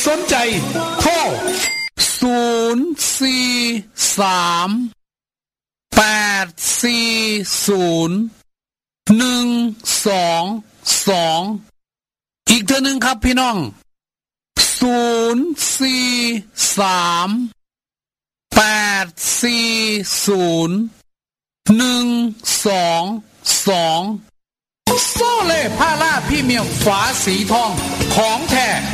สนใจโทร043-840-122อีกเทื่อนึงครับพี่น้อง043-840-122โซเล่พาราพรีเมียมฝาสีทองของแท้